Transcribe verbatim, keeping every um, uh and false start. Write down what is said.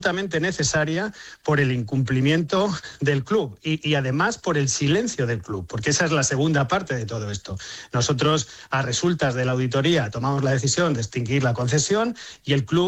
absolutamente necesaria por el incumplimiento del club y, y además por el silencio del club, porque esa es la segunda parte de todo esto. Nosotros, a resultas de la auditoría, tomamos la decisión de extinguir la concesión y el club